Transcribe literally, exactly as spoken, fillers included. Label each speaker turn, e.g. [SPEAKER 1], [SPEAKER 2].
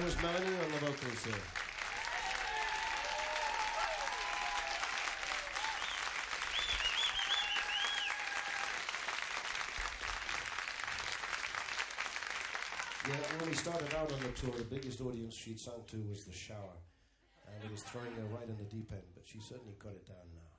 [SPEAKER 1] That was Melanie on the vocals here. Yeah, when we started out on the tour, the biggest audience she'd sung to was the shower. And it was throwing her right in the deep end, but she certainly cut it down now.